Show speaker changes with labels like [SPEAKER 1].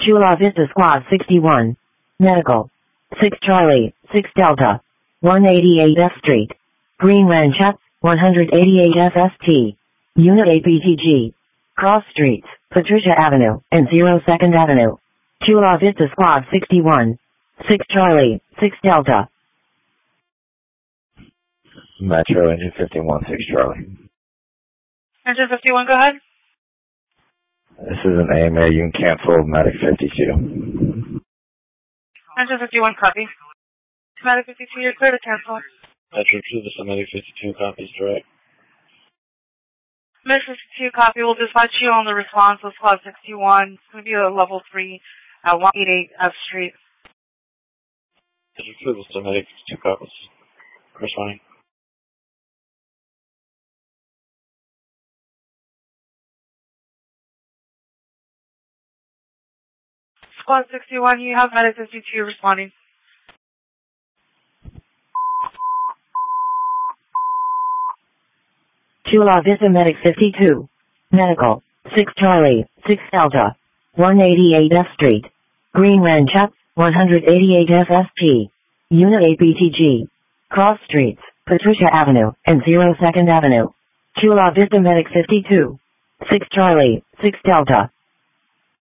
[SPEAKER 1] Chula Vista Squad 61. Medical. 6 Charlie, 6 Delta. 188 F Street. Green Rancha, 188 FST. Unit APTG. Cross Streets, Patricia Avenue, and 02nd Avenue. Chula Vista Squad 61. 6 Charlie, 6 Delta.
[SPEAKER 2] Metro Engine 51, 6 Charlie.
[SPEAKER 3] Engine 51, go ahead.
[SPEAKER 2] This is an AMA. You can cancel Medic 52.
[SPEAKER 3] Engine 51, copy. Medic 52, you're clear to cancel.
[SPEAKER 2] Metro 2, this is Medic 52, copies direct.
[SPEAKER 3] Medic 52, copy. We'll dispatch you on the response with Squad 61. It's going to be a level 3 at 188 F Street.
[SPEAKER 2] Metro 2, this is Medic 52, copies. Corresponding.
[SPEAKER 3] Squad 61, you have Medic 52 responding.
[SPEAKER 1] Chula Vista Medic 52. Medical. 6 Charlie, 6 Delta. 188 F Street. Green Rancha, 188 FSP. Unit APTG. Cross Streets, Patricia Avenue, and 02nd Avenue. Chula Vista Medic 52. 6 Charlie, 6 Delta.